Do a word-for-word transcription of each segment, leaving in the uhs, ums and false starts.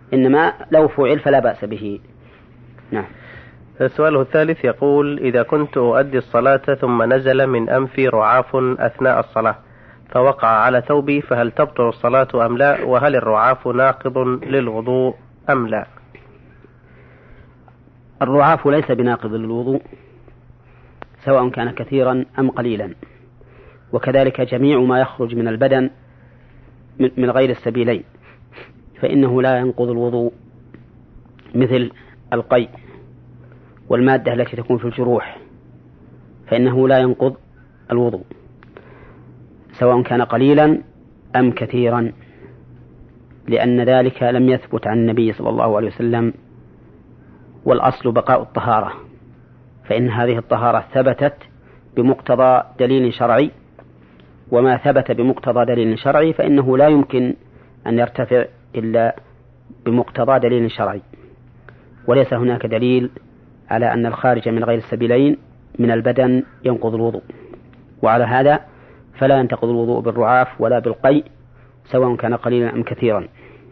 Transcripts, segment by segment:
إنما لو فعل فلا بأس به. نعم. سؤاله الثالث يقول: إذا كنت أؤدي الصلاة ثم نزل من أنفي رعاف أثناء الصلاة فوقع على ثوبي، فهل تبطل الصلاة أم لا؟ وهل الرعاف ناقض للوضوء أم لا؟ الرعاف ليس بناقض للوضوء سواء كان كثيرا أم قليلا، وكذلك جميع ما يخرج من البدن من غير السبيلين فإنه لا ينقض الوضوء، مثل القيء والمادة التي تكون في الجروح فإنه لا ينقض الوضوء سواء كان قليلا أم كثيرا، لأن ذلك لم يثبت عن النبي صلى الله عليه وسلم، والأصل بقاء الطهارة، فإن هذه الطهارة ثبتت بمقتضى دليل شرعي، وما ثبت بمقتضى دليل شرعي فإنه لا يمكن أن يرتفع إلا بمقتضى دليل شرعي، وليس هناك دليل على أن الخارج من غير السبيلين من البدن ينقض الوضوء، وعلى هذا فلا ينتقض الوضوء بالرعاف ولا بالقيء سواء كان قليلا أم كثيرا.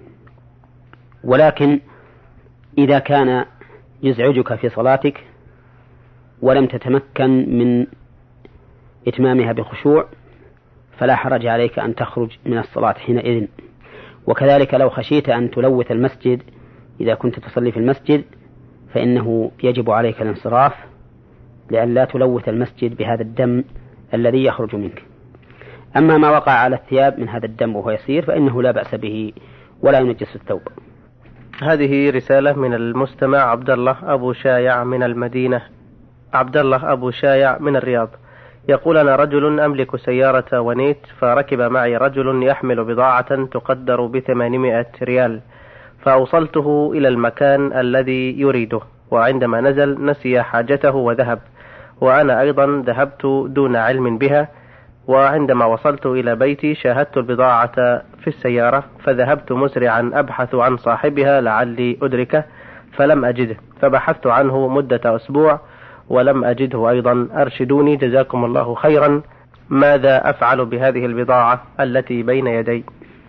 ولكن إذا كان يزعجك في صلاتك ولم تتمكن من إتمامها بخشوع فلا حرج عليك أن تخرج من الصلاة حينئذ. وكذلك لو خشيت أن تلوث المسجد إذا كنت تصلي في المسجد فإنه يجب عليك الانصراف لأن لا تلوث المسجد بهذا الدم الذي يخرج منك. أما ما وقع على الثياب من هذا الدم وهو يسير فإنه لا بأس به ولا ينجس الثوب. هذه رسالة من المستمع عبد الله أبو شايع من المدينة. عبد الله أبو شايع من الرياض يقول: أنا رجل أملك سيارة ونيت، فركب معي رجل يحمل بضاعة تقدر بثمانمائة ريال، فأوصلته إلى المكان الذي يريده، وعندما نزل نسي حاجته وذهب، وأنا أيضا ذهبت دون علم بها، وعندما وصلت إلى بيتي شاهدت البضاعة في السيارة، فذهبت مسرعا أبحث عن صاحبها لعلي أدركه فلم أجده، فبحثت عنه مدة أسبوع ولم أجده أيضا. أرشدوني جزاكم الله خيرا، ماذا أفعل بهذه البضاعة التي بين يدي؟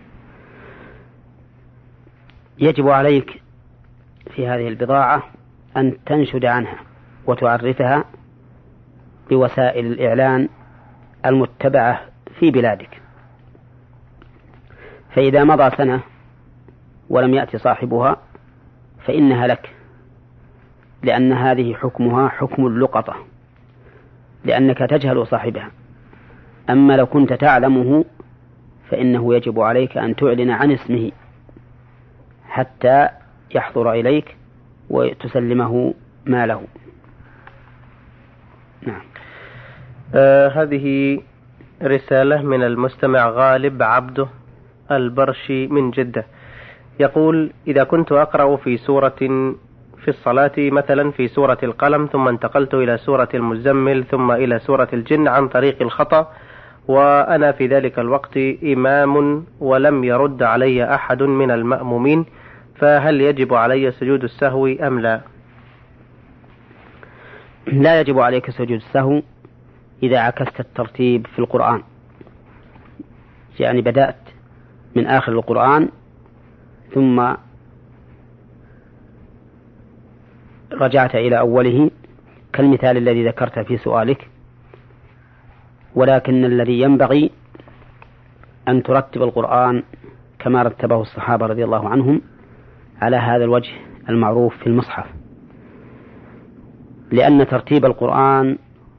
يجب عليك في هذه البضاعة أن تنشد عنها وتعرفها بوسائل الإعلان المتبعة في بلادك، فإذا مضى سنة ولم يأتي صاحبها فإنها لك، لأن هذه حكمها حكم اللقطة، لأنك تجهل صاحبها. أما لو كنت تعلمه فإنه يجب عليك أن تعلن عن اسمه حتى يحضر إليك وتسلمه ماله. نعم. آه هذه رسالة من المستمع غالب عبده البرشي من جدة يقول: إذا كنت أقرأ في سورة في الصلاة مثلا في سورة القلم ثم انتقلت إلى سورة المزمل ثم إلى سورة الجن عن طريق الخطأ، وأنا في ذلك الوقت إمام ولم يرد علي أحد من المأمومين، فهل يجب علي سجود السهو أم لا؟ لا يجب عليك سجود السهو إذا عكست الترتيب في القرآن، يعني بدأت من آخر القرآن ثم رجعت إلى أوله كالمثال الذي ذكرت في سؤالك، ولكن الذي ينبغي أن ترتب القرآن كما رتبه الصحابة رضي الله عنهم على هذا الوجه المعروف في المصحف، لأن ترتيب القرآن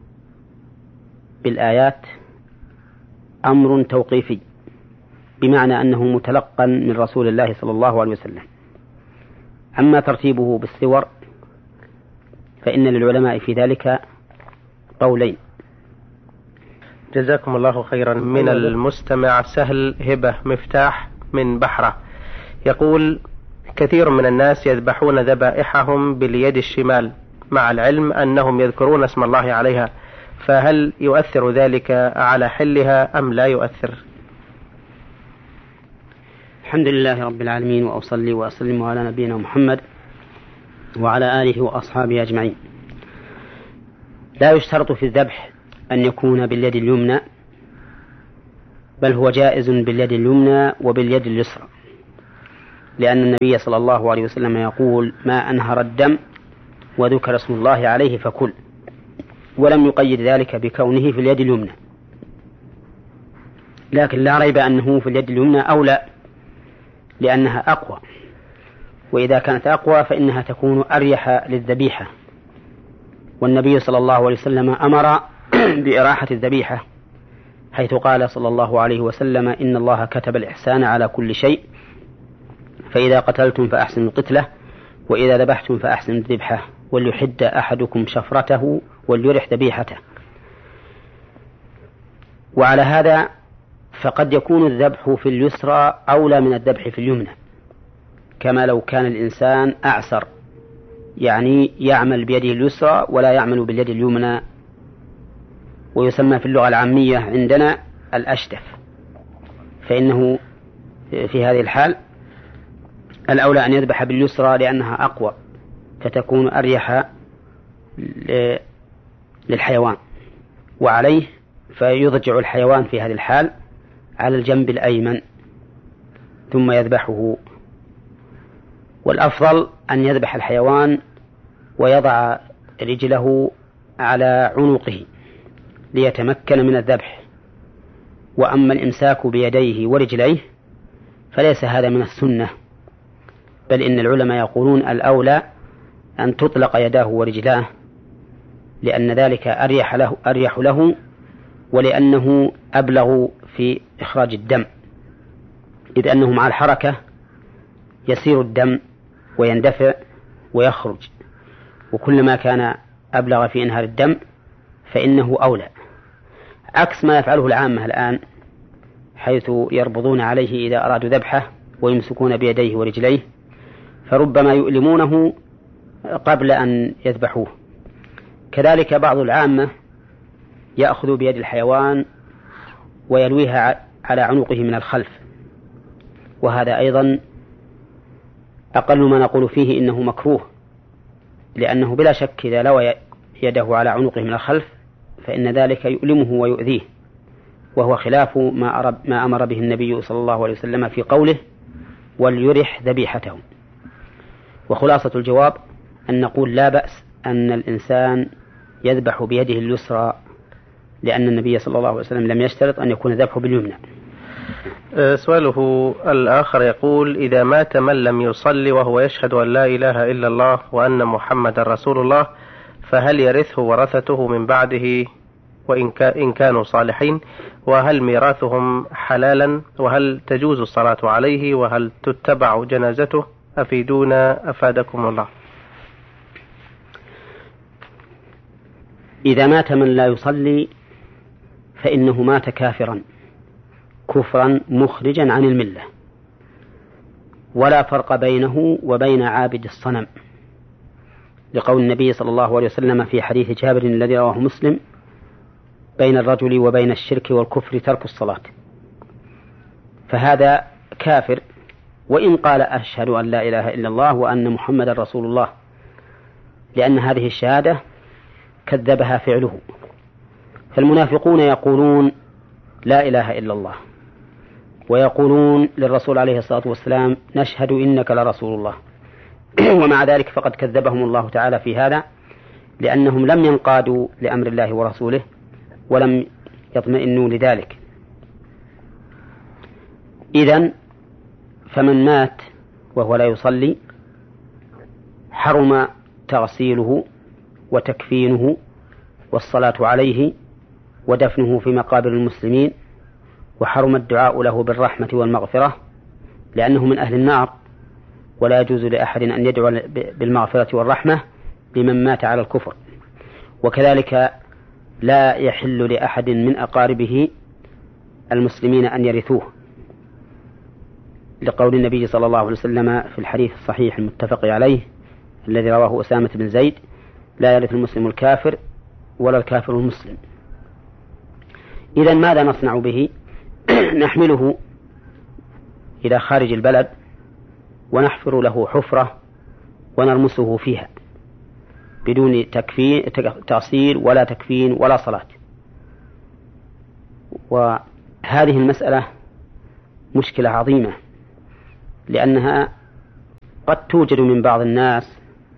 بالآيات أمر توقيفي، بمعنى أنه متلقى من رسول الله صلى الله عليه وسلم. أما ترتيبه بالسور فإن للعلماء في ذلك قولين. جزاكم الله خيرا. من المستمع سهل هبة مفتاح من بحرة يقول: كثير من الناس يذبحون ذبائحهم باليد الشمال مع العلم أنهم يذكرون اسم الله عليها، فهل يؤثر ذلك على حلها أم لا يؤثر؟ الحمد لله رب العالمين، وأصلي وأسلم على نبينا محمد وعلى آله وأصحابه أجمعين. لا يشترط في الذبح أن يكون باليد اليمنى، بل هو جائز باليد اليمنى وباليد اليسرى، لأن النبي صلى الله عليه وسلم يقول: ما أنهر الدم وذكر اسم الله عليه فكل، ولم يقيد ذلك بكونه في اليد اليمنى، لكن لا ريب أنه في اليد اليمنى أولى لأنها أقوى، وإذا كانت أقوى فإنها تكون أريح للذبيحة، والنبي صلى الله عليه وسلم أمر بإراحة الذبيحة حيث قال صلى الله عليه وسلم: إن الله كتب الإحسان على كل شيء، فإذا قتلتم فأحسنوا القتلة، وإذا ذبحتم فأحسنوا الذبحة، وليحد أحدكم شفرته وليرح ذبيحته. وعلى هذا فقد يكون الذبح في اليسرى أولى من الذبح في اليمنى، كما لو كان الإنسان أعسر، يعني يعمل بيده اليسرى ولا يعمل باليد اليمنى، ويسمى في اللغة العامية عندنا الأشدف، فإنه في هذه الحال الأولى أن يذبح باليسرى لأنها أقوى، فتكون أريح للحيوان، وعليه فيضجع الحيوان في هذه الحال على الجنب الأيمن ثم يذبحه. والأفضل أن يذبح الحيوان ويضع رجله على عنقه ليتمكن من الذبح، وأما الإمساك بيديه ورجليه فليس هذا من السنة، بل إن العلماء يقولون الأولى أن تطلق يداه ورجلاه، لأن ذلك أريح له, أريح له ولأنه أبلغ في إخراج الدم، إذ أنه مع الحركة يسير الدم ويندفع ويخرج، وكلما كان أبلغ في إنهار الدم فإنه أولى، عكس ما يفعله العامة الآن، حيث يربضون عليه إذا أرادوا ذبحه ويمسكون بيديه ورجليه، فربما يؤلمونه قبل أن يذبحوه. كذلك بعض العامة يأخذ بيد الحيوان ويلويها على عنقه من الخلف، وهذا أيضا أقل ما نقول فيه إنه مكروه، لأنه بلا شك إذا لوى يده على عنقه من الخلف فإن ذلك يؤلمه ويؤذيه، وهو خلاف ما, ما أمر به النبي صلى الله عليه وسلم في قوله: وليرح ذبيحته. وخلاصة الجواب أن نقول لا بأس أن الإنسان يذبح بيده اليسرى، لأن النبي صلى الله عليه وسلم لم يشترط أن يكون الذبح باليمنى. سؤاله الآخر يقول: إذا مات من لم يصلي وهو يشهد أن لا إله إلا الله وأن محمد رسول الله، فهل يرثه ورثته من بعده وإن كانوا صالحين؟ وهل ميراثهم حلالا؟ وهل تجوز الصلاة عليه؟ وهل تتبع جنازته؟ أفيدونا أفادكم الله. إذا مات من لا يصلي فإنه مات كافرا كفرا مخرجا عن الملة، ولا فرق بينه وبين عابد الصنم، لقول النبي صلى الله عليه وسلم في حديث جابر الذي رواه مسلم: بين الرجل وبين الشرك والكفر ترك الصلاة. فهذا كافر وإن قال أشهد أن لا إله إلا الله وأن محمد رسول الله، لأن هذه الشهادة كذبها فعله. فالمنافقون يقولون لا إله إلا الله، ويقولون للرسول عليه الصلاة والسلام: نشهد إنك لرسول الله، ومع ذلك فقد كذبهم الله تعالى في هذا، لأنهم لم ينقادوا لأمر الله ورسوله ولم يطمئنوا لذلك. إذن فمن مات وهو لا يصلي حرم تغسيله وتكفينه والصلاة عليه ودفنه في مقابر المسلمين، وحرم الدعاء له بالرحمة والمغفرة، لأنه من أهل النار، ولا يجوز لأحد أن يدعو بالمغفرة والرحمة لمن مات على الكفر. وكذلك لا يحل لأحد من أقاربه المسلمين أن يرثوه، لقول النبي صلى الله عليه وسلم في الحديث الصحيح المتفق عليه الذي رواه أسامة بن زيد: لا يرث المسلم الكافر ولا الكافر المسلم. إذن ماذا نصنع به؟ نحمله إلى خارج البلد ونحفر له حفرة ونرمسه فيها بدون تكفين تغسيل ولا تكفين ولا صلاة. وهذه المسألة مشكلة عظيمة، لأنها قد توجد من بعض الناس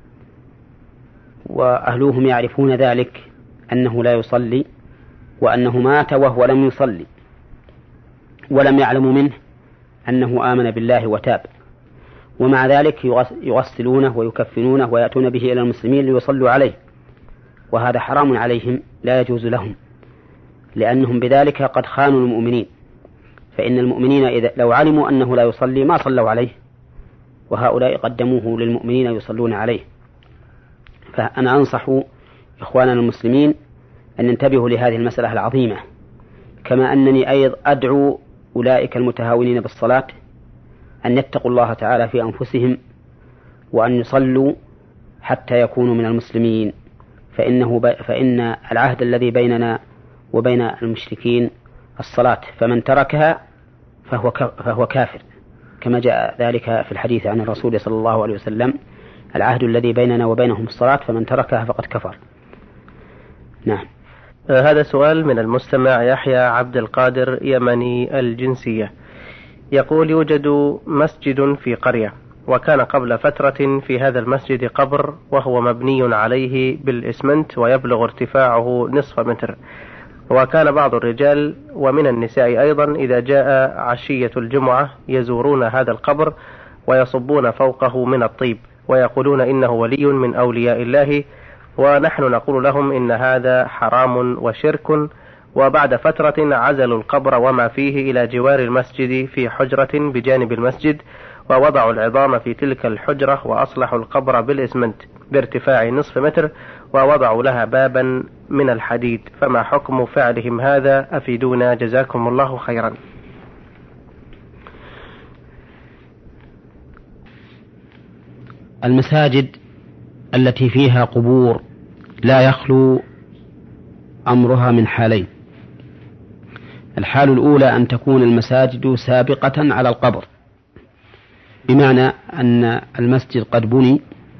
وأهلوهم يعرفون ذلك أنه لا يصلي وأنه مات وهو لم يصلي ولم يعلموا منه أنه آمن بالله وتاب، ومع ذلك يغسلونه ويكفنونه ويأتون به إلى المسلمين ليصلوا عليه، وهذا حرام عليهم لا يجوز لهم، لأنهم بذلك قد خانوا المؤمنين، فإن المؤمنين إذا لو علموا أنه لا يصلي ما صلوا عليه، وهؤلاء قدموه للمؤمنين يصلون عليه. فأنا أنصح إخواننا المسلمين أن ينتبهوا لهذه المسألة العظيمة، كما أنني أيضا أدعو أولئك المتهاونين بالصلاة أن يتقوا الله تعالى في أنفسهم وأن يصلوا حتى يكونوا من المسلمين، فإنه ب... فإن العهد الذي بيننا وبين المشركين الصلاة، فمن تركها فهو, ك... فهو كافر، كما جاء ذلك في الحديث عن الرسول صلى الله عليه وسلم: العهد الذي بيننا وبينهم الصلاة فمن تركها فقد كفر. نعم. آه هذا سؤال من المستمع يحيى عبد القادر يمني الجنسية، يقول: يوجد مسجد في قرية، وكان قبل فترة في هذا المسجد قبر وهو مبني عليه بالإسمنت ويبلغ ارتفاعه نصف متر، وكان بعض الرجال ومن النساء أيضا إذا جاء عشية الجمعة يزورون هذا القبر ويصبون فوقه من الطيب ويقولون إنه ولي من أولياء الله، ونحن نقول لهم إن هذا حرام وشرك. وبعد فترة عزلوا القبر وما فيه إلى جوار المسجد في حجرة بجانب المسجد، ووضعوا العظام في تلك الحجرة وأصلحوا القبر بالإسمنت بارتفاع نصف متر ووضعوا لها بابا من الحديد، فما حكم فعلهم هذا؟ أفيدونا جزاكم الله خيرا. المساجد التي فيها قبور لا يخلو أمرها من حالين: الحال الأولى أن تكون المساجد سابقة على القبر، بمعنى أن المسجد قد بني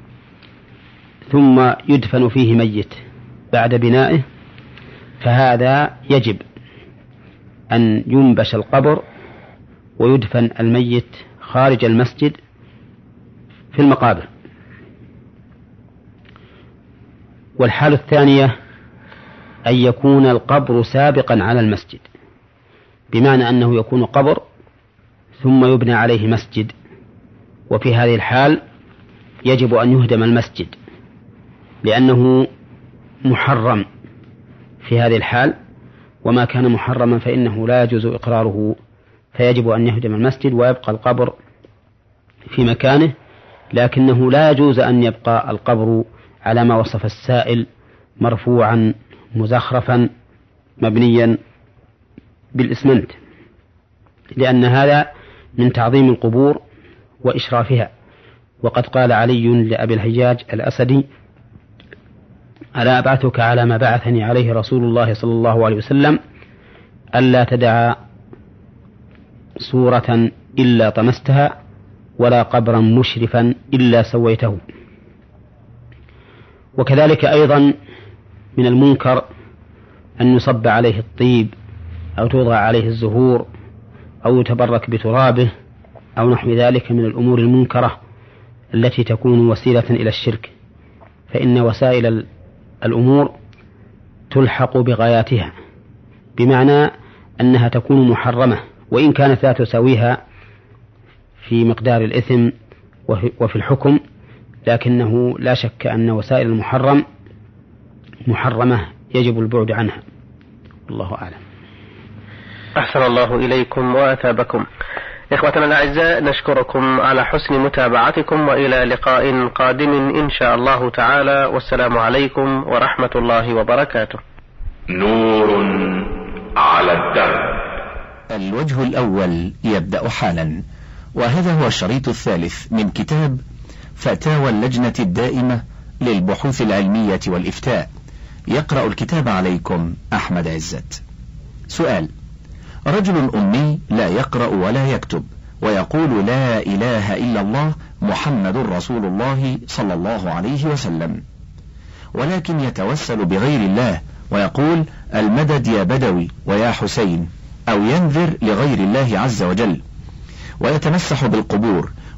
ثم يدفن فيه ميت بعد بنائه، فهذا يجب أن ينبش القبر ويدفن الميت خارج المسجد في المقابر. والحالة الثانية أن يكون القبر سابقا على المسجد، بمعنى أنه يكون قبر ثم يبنى عليه مسجد، وفي هذه الحال يجب أن يهدم المسجد لأنه محرم في هذه الحال، وما كان محرما فإنه لا يجوز إقراره، فيجب أن يهدم المسجد ويبقى القبر في مكانه، لكنه لا يجوز أن يبقى القبر على ما وصف السائل مرفوعا مزخرفا مبنيا بالإسمنت، لأن هذا من تعظيم القبور وإشرافها. وقد قال علي لأبي الحجاج الأسدي: ألا أبعثك على ما بعثني عليه رسول الله صلى الله عليه وسلم، ألا تدع صورة إلا طمستها ولا قبرا مشرفا إلا سويته. وكذلك أيضا من المنكر أن يصب عليه الطيب أو توضع عليه الزهور أو يتبرك بترابه أو نحو ذلك من الأمور المنكرة التي تكون وسيلة إلى الشرك، فإن وسائل الأمور تلحق بغاياتها، بمعنى أنها تكون محرمة وإن كانت لا تساويها في مقدار الإثم وفي الحكم، لكنه لا شك أن وسائل المحرم محرمة يجب البعد عنها. الله أعلم. أحسن الله إليكم وأثابكم. إخوتنا الأعزاء، نشكركم على حسن متابعتكم، وإلى لقاء قادم إن شاء الله تعالى، والسلام عليكم ورحمة الله وبركاته. نور على الدرب. الوجه الأول يبدأ حالا، وهذا هو الشريط الثالث من كتاب فتاوى اللجنة الدائمة للبحوث العلمية والإفتاء. يقرأ الكتاب عليكم أحمد عزت. سؤال: رجل أمي لا يقرأ ولا يكتب ويقول لا إله إلا الله محمد رسول الله صلى الله عليه وسلم، ولكن يتوسل بغير الله ويقول المدد يا بدوي ويا حسين، أو ينذر لغير الله عز وجل، ويتمسح بالقبور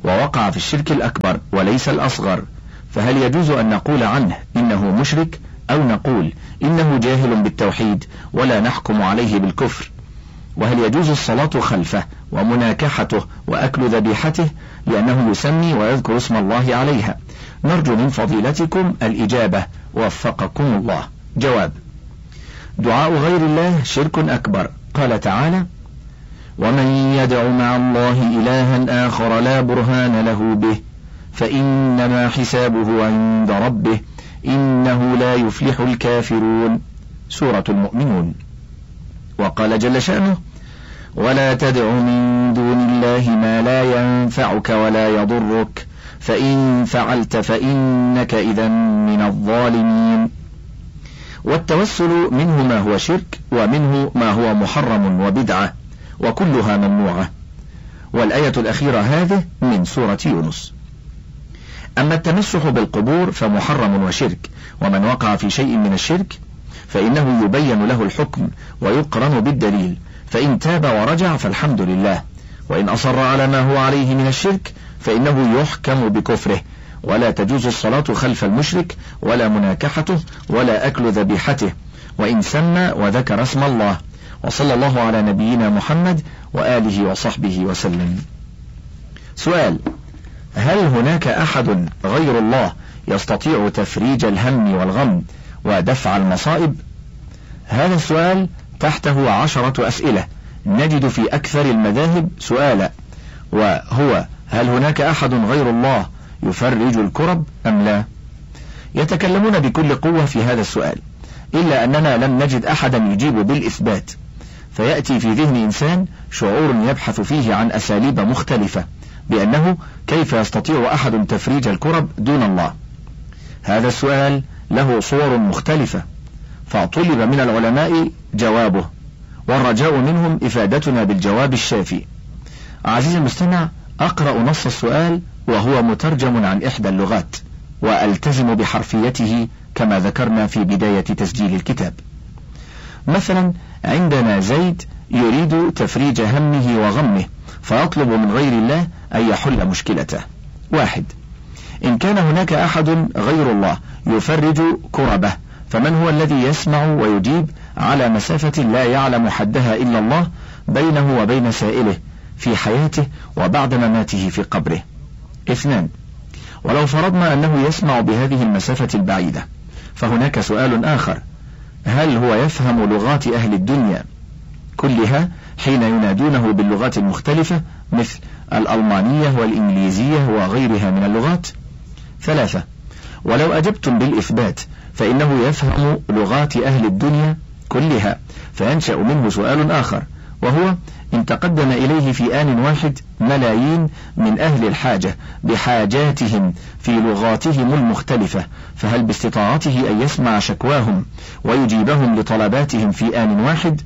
ووقع في الشرك الأكبر وليس الأصغر، فهل يجوز أن نقول عنه إنه مشرك، أو نقول إنه جاهل بالتوحيد ولا نحكم عليه بالكفر؟ وهل يجوز الصلاة خلفه ومناكحته وأكل ذبيحته لأنه يسمي ويذكر اسم الله عليها؟ نرجو من فضيلتكم الإجابة، وفقكم الله. جواب: دعاء غير الله شرك أكبر. قال تعالى: ومن يدع مع الله إلها آخر لا برهان له به فإنما حسابه عند ربه إنه لا يفلح الكافرون. سورة المؤمنون. وقال جل شأنه: ولا تدع من دون الله ما لا ينفعك ولا يضرك فإن فعلت فإنك إذا من الظالمين. والتوسل منه ما هو شرك ومنه ما هو محرم وبدعة، وكلها ممنوعة. والآية الأخيرة هذه من سورة يونس. أما التمسح بالقبور فمحرم وشرك، ومن وقع في شيء من الشرك فإنه يبين له الحكم ويقرن بالدليل، فإن تاب ورجع فالحمد لله، وإن أصر على ما هو عليه من الشرك فإنه يحكم بكفره. ولا تجوز الصلاة خلف المشرك ولا مناكحته ولا أكل ذبيحته، وإن سمى وذكر اسم الله. وصلى الله على نبينا محمد وآله وصحبه وسلم. سؤال: هل هناك أحد غير الله يستطيع تفريج الهم والغم ودفع المصائب؟ هذا السؤال تحته عشرة أسئلة نجد في أكثر المذاهب سؤالا، وهو: هل هناك أحد غير الله يفرج الكرب أم لا؟ يتكلمون بكل قوة في هذا السؤال، إلا أننا لم نجد أحدا يجيب بالإثبات، فيأتي في ذهن إنسان شعور يبحث فيه عن أساليب مختلفة بأنه كيف يستطيع أحد تفريج الكرب دون الله. هذا السؤال له صور مختلفة، فطلب من العلماء جوابه، والرجاء منهم إفادتنا بالجواب الشافي. عزيزي المستمع، أقرأ نص السؤال وهو مترجم عن إحدى اللغات، وألتزم بحرفيته كما ذكرنا في بداية تسجيل الكتاب. مثلا: عندنا زيد يريد تفريج همه وغمه، فيطلب من غير الله أن يحل مشكلته. واحد: إن كان هناك أحد غير الله يفرج كربه، فمن هو الذي يسمع ويجيب على مسافة لا يعلم حدها إلا الله بينه وبين سائله في حياته وبعد مماته في قبره؟ اثنان: ولو فرضنا أنه يسمع بهذه المسافة البعيدة، فهناك سؤال آخر: هل هو يفهم لغات أهل الدنيا كلها حين ينادونه باللغات المختلفة مثل الألمانية والإنجليزية وغيرها من اللغات؟ ثلاثة: ولو أجبتم بالإثبات فإنه يفهم لغات أهل الدنيا كلها، فينشأ منه سؤال آخر، وهو: إن تقدم إليه في آن واحد ملايين من أهل الحاجة بحاجاتهم في لغاتهم المختلفة، فهل باستطاعته أن يسمع شكواهم ويجيبهم لطلباتهم في آن واحد،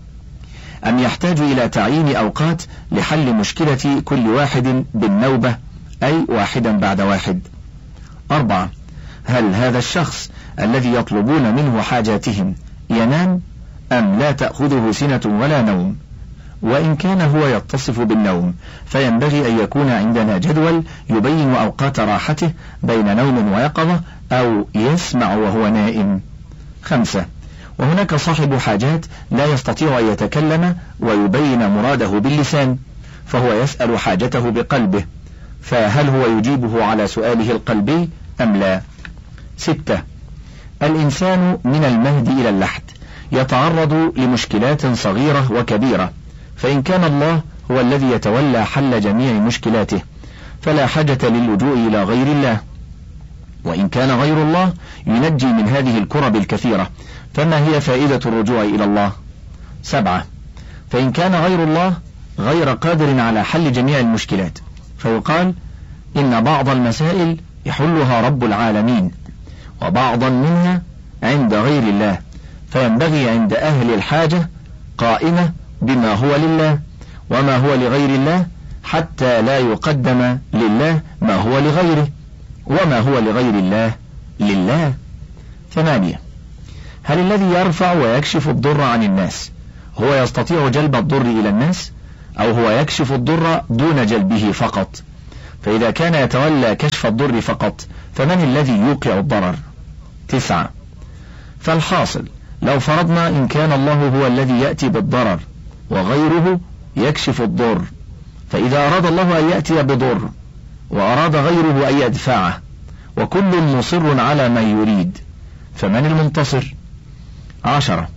أم يحتاج إلى تعيين أوقات لحل مشكلة كل واحد بالنوبة، أي واحدا بعد واحد؟ أربعة: هل هذا الشخص الذي يطلبون منه حاجاتهم ينام أم لا تأخذه سنة ولا نوم؟ وإن كان هو يتصف بالنوم فينبغي أن يكون عندنا جدول يبين أوقات راحته بين نوم ويقظة، أو يسمع وهو نائم. خمسة: وهناك صاحب حاجات لا يستطيع أن يتكلم ويبين مراده باللسان، فهو يسأل حاجته بقلبه، فهل هو يجيبه على سؤاله القلبي أم لا؟ ستة: الإنسان من المهد إلى اللحد يتعرض لمشكلات صغيرة وكبيرة، فإن كان الله هو الذي يتولى حل جميع مشكلاته فلا حاجة للجوء إلى غير الله، وإن كان غير الله ينجي من هذه الكرب الكثيرة، فما هي فائدة الرجوع إلى الله؟ سبعة: فإن كان غير الله غير قادر على حل جميع المشكلات، فيقال إن بعض المسائل يحلها رب العالمين وبعضا منها عند غير الله، فينبغي عند أهل الحاجة قائمة بما هو لله وما هو لغير الله، حتى لا يقدم لله ما هو لغيره، وما هو لغير الله لله. ثمانية: هل الذي يرفع ويكشف الضر عن الناس هو يستطيع جلب الضر إلى الناس، أو هو يكشف الضر دون جلبه فقط؟ فإذا كان يتولى كشف الضر فقط فمن الذي يوقع الضرر؟ تسعة. فالحاصل لو فرضنا إن كان الله هو الذي يأتي بالضرر وغيره يكشف الضر، فإذا أراد الله أن يأتي بضر وأراد غيره أن يدفعه وكل مصر على ما يريد، فمن المنتصر؟ عشرة.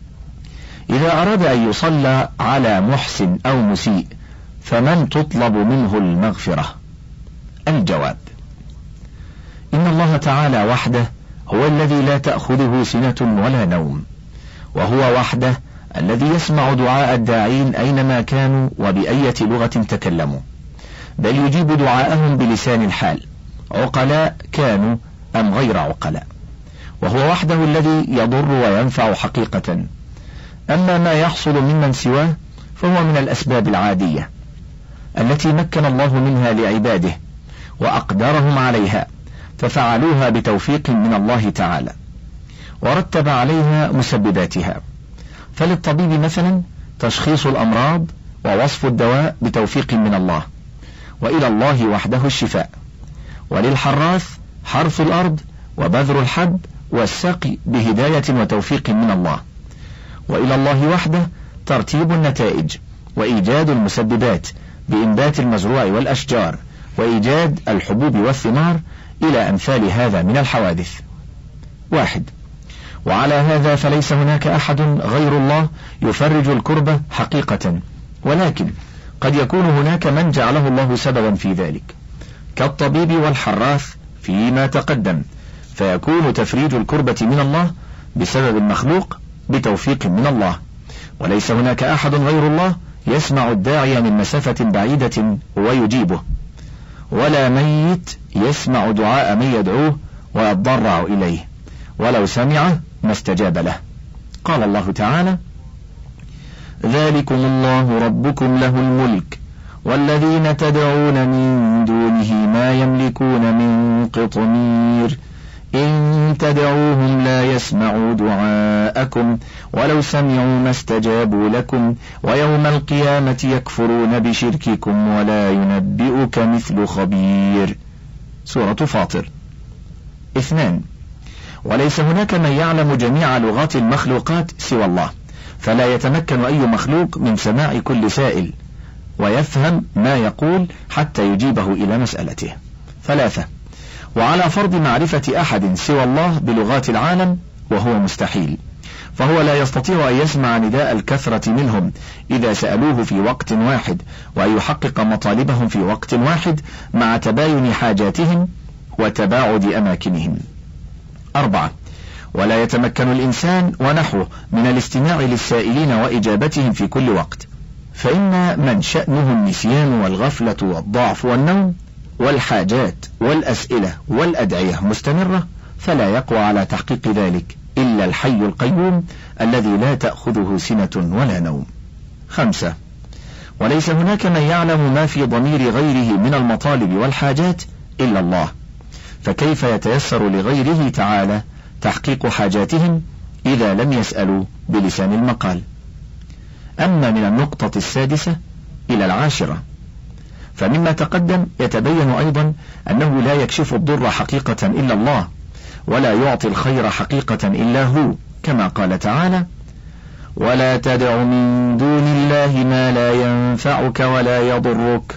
إذا أراد أن يصلى على محسن أو مسيء فمن تطلب منه المغفرة؟ الجواب: إن الله تعالى وحده هو الذي لا تأخذه سنة ولا نوم، وهو وحده الذي يسمع دعاء الداعين أينما كانوا وبأية لغة تكلموا، بل يجيب دعاءهم بلسان الحال، عقلاء كانوا أم غير عقلاء، وهو وحده الذي يضر وينفع حقيقة. أما ما يحصل ممن سواه فهو من الأسباب العادية التي مكن الله منها لعباده وأقدرهم عليها، ففعلوها بتوفيق من الله تعالى ورتب عليها مسبباتها. فللطبيب مثلا تشخيص الأمراض ووصف الدواء بتوفيق من الله، وإلى الله وحده الشفاء. وللحراث حرث الأرض وبذر الحب والسقي بهداية وتوفيق من الله، وإلى الله وحده ترتيب النتائج وإيجاد المسببات بإنبات المزروع والأشجار وإيجاد الحبوب والثمار إلى أمثال هذا من الحوادث. واحد. وعلى هذا فليس هناك أحد غير الله يفرج الكربة حقيقة، ولكن قد يكون هناك من جعله الله سببا في ذلك كالطبيب والحراث فيما تقدم، فيكون تفريج الكربة من الله بسبب المخلوق بتوفيق من الله. وليس هناك أحد غير الله يسمع الداعي من مسافة بعيدة ويجيبه، ولا ميت يسمع دعاء من يدعوه ويتضرع إليه، ولو سمعه ما استجاب له. قال الله تعالى: ذلكم الله ربكم له الملك والذين تدعون من دونه ما يملكون من قطمير إن تدعوهم لا يسمعوا دعاءكم ولو سمعوا ما استجابوا لكم ويوم القيامة يكفرون بشرككم ولا ينبئك مثل خبير. سورة فاطر. اثنان. وليس هناك من يعلم جميع لغات المخلوقات سوى الله، فلا يتمكن أي مخلوق من سماع كل سائل ويفهم ما يقول حتى يجيبه إلى مسألته. ثلاثة. وعلى فرض معرفة أحد سوى الله بلغات العالم وهو مستحيل، فهو لا يستطيع أن يسمع نداء الكثرة منهم إذا سألوه في وقت واحد وأن يحقق مطالبهم في وقت واحد مع تباين حاجاتهم وتباعد أماكنهم. أربعة. ولا يتمكن الإنسان ونحوه من الاستماع للسائلين وإجابتهم في كل وقت، فإن من شأنه النسيان والغفلة والضعف والنوم والحاجات والأسئلة والأدعية مستمرة، فلا يقوى على تحقيق ذلك إلا الحي القيوم الذي لا تأخذه سنة ولا نوم. خمسة. وليس هناك من يعلم ما في ضمير غيره من المطالب والحاجات إلا الله، فكيف يتيسر لغيره تعالى تحقيق حاجاتهم إذا لم يسألوا بلسان المقال؟ أما من النقطة السادسة إلى العاشرة، فمما تقدم يتبين أيضا أنه لا يكشف الضر حقيقة إلا الله، ولا يعطي الخير حقيقة إلا هو، كما قال تعالى: ولا تدع من دون الله ما لا ينفعك ولا يضرك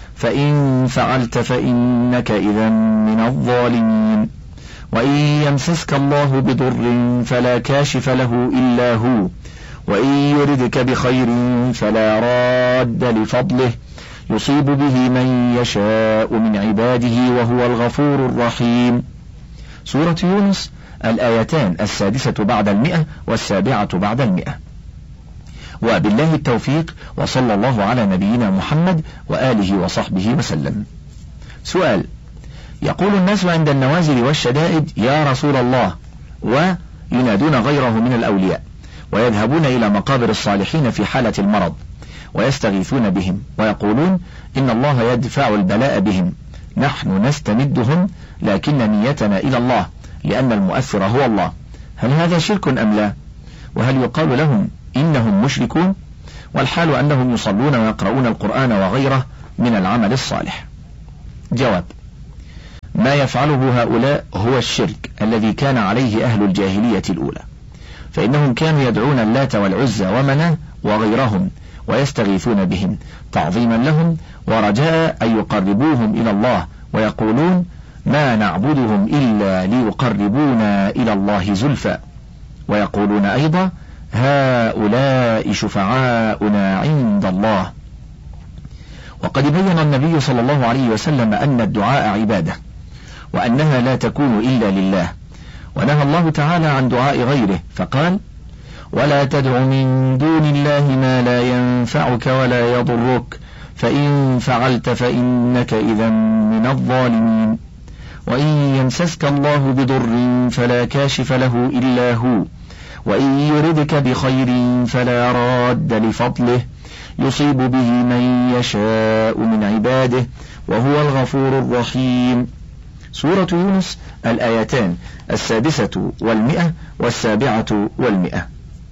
فإن فعلت فإنك إذا من الظالمين وإن يمسسك الله بضر فلا كاشف له إلا هو وإن يردك بخير فلا راد لفضله يصيب به من يشاء من عباده وهو الغفور الرحيم. سورة يونس الآيتان السادسة بعد المئة والسابعة بعد المئة. وبالله التوفيق، وصلى الله على نبينا محمد وآله وصحبه وسلم. سؤال: يقول الناس عند النوازل والشدائد يا رسول الله، وينادون غيره من الأولياء، ويذهبون إلى مقابر الصالحين في حالة المرض ويستغيثون بهم ويقولون إن الله يدفع البلاء بهم، نحن نستمدهم لكن نيتنا إلى الله لأن المؤثر هو الله، هل هذا شرك أم لا؟ وهل يقال لهم إنهم مشركون والحال أنهم يصلون ويقرؤون القرآن وغيره من العمل الصالح؟ جواب: ما يفعله هؤلاء هو الشرك الذي كان عليه أهل الجاهلية الأولى، فإنهم كانوا يدعون اللات والعزى ومناه وغيرهم ويستغيثون بهم تعظيما لهم ورجاء أن يقربوهم إلى الله، ويقولون: ما نعبدهم إلا ليقربونا إلى الله زلفى. ويقولون أيضا: هؤلاء شفعاؤنا عند الله. وقد بين النبي صلى الله عليه وسلم أن الدعاء عبادة، وأنها لا تكون إلا لله، ونهى الله تعالى عن دعاء غيره فقال: ولا تدع من دون الله ما لا ينفعك ولا يضرك، فإن فعلت فإنك إذا من الظالمين. وإن يمسسك الله بضر فلا كاشف له إلا هو، وإن يردك بخير فلا راد لفضله، يصيب به من يشاء من عباده وهو الغفور الرحيم. سورة يونس الآيتان السادسة والمئة والسابعة والمئة.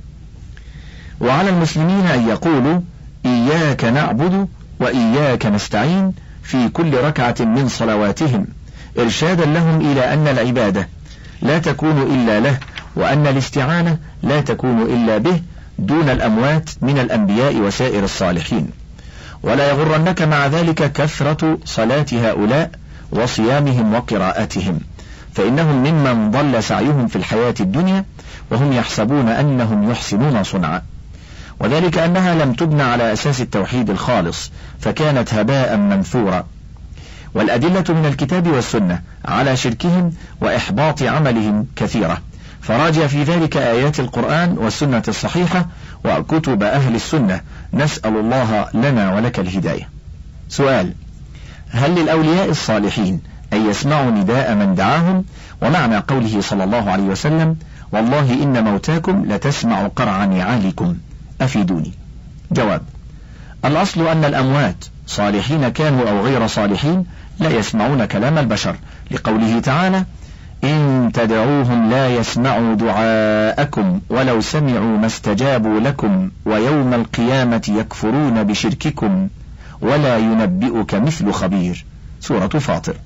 وعلى المسلمين أن يقولوا: إياك نعبد وإياك نستعين في كل ركعة من صلواتهم، إرشادا لهم إلى أن العبادة لا تكون إلا له، وأن الاستعانة لا تكون إلا به دون الأموات من الأنبياء وسائر الصالحين. ولا يغرنك مع ذلك كثرة صلاة هؤلاء وصيامهم وقراءتهم، فإنهم ممن ضل سعيهم في الحياة الدنيا وهم يحسبون أنهم يحسنون صنعا، وذلك أنها لم تبنى على أساس التوحيد الخالص، فكانت هباء منثورا. والأدلة من الكتاب والسنة على شركهم وإحباط عملهم كثيرة، فراجع في ذلك آيات القرآن والسنة الصحيحة وكتب أهل السنة، نسأل الله لنا ولك الهداية. سؤال: هل للأولياء الصالحين أن يسمعوا نداء من دعاهم؟ ومعنى قوله صلى الله عليه وسلم: والله إن موتاكم لتسمع قرع نعالكم، أفيدوني. جواب: الأصل أن الأموات صالحين كانوا أو غير صالحين لا يسمعون كلام البشر، لقوله تعالى: إن تدعوهم لا يسمعوا دعاءكم ولو سمعوا ما استجابوا لكم ويوم القيامة يكفرون بشرككم ولا ينبئك مثل خبير. سورة فاطر.